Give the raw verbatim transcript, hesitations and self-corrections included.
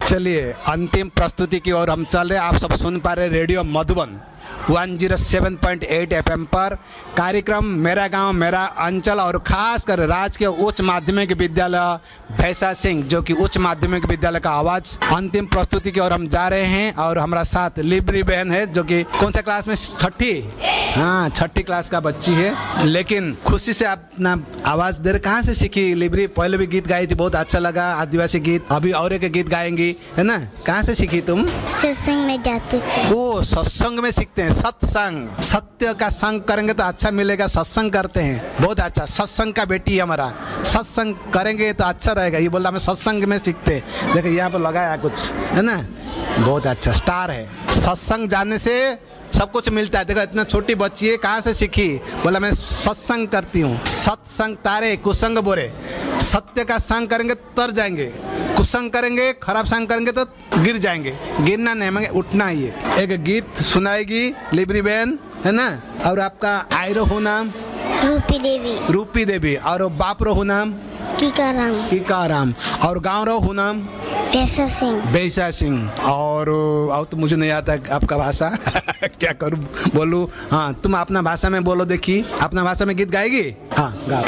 चलिए अंतिम प्रस्तुति की ओर हम चल रहे। आप सब सुन पा रहे रेडियो मधुबन एक सौ सात पॉइंट आठ एफएम पर कार्यक्रम मेरा गांव मेरा अंचल, और खास कर राजकीय उच्च माध्यमिक विद्यालय भैंसा सिंह जो कि उच्च माध्यमिक विद्यालय का आवाज। अंतिम प्रस्तुति की ओर हम जा रहे हैं और हमारा साथ लिब्री बहन है जो कि कौन सा क्लास में, छठी, हाँ छठी क्लास का बच्ची है, लेकिन खुशी से अपना आवाज दे रहे। कहाँ से सीखी लिब्री? पहले भी गीत गाई थी, बहुत अच्छा लगा, आदिवासी गीत, अभी और एक गीत गाएंगी है ना। कहाँ से सीखी तुम? सत्संग में जाती थी। ओ सत्संग में सीखते हैं। सत्संग, सत्य का संग करेंगे तो अच्छा मिलेगा, सत्संग करते हैं, बहुत अच्छा। सत्संग का बेटी है हमारा, सत्संग करेंगे तो अच्छा रहेगा। ये बोला मैं सत्संग में सीखते, देखो यहाँ पर लगाया कुछ है ना, बहुत अच्छा स्टार है। सत्संग जानने से सब कुछ मिलता है। देखो इतना छोटी बच्ची है, कहाँ से सीखी? बोला मैं सत्संग करती हूँ। सत्संग तारे कुसंग बोरे, सत्य का संग करेंगे तर जाएंगे, कुसंग करेंगे, खराब संग करेंगे तो गिर जाएंगे। गिरना नहीं, मगर उठना ही है। एक गीत सुनाएगी लिब्री बहन है ना। और आपका आयरो हो नाम? रूपी देवी। रूपी देवी। और बाप रो हो नाम? कीकाराम। कीकाराम। और गाँव रो हो नाम? भैंसा सिंह। भैंसा सिंह। और और तो मुझे नहीं आता आपका भाषा क्या करूँ, बोलूँ? हाँ तुम अपना भाषा में बोलो, देखी अपना भाषा में गीत गाएगी? हाँ गाओ।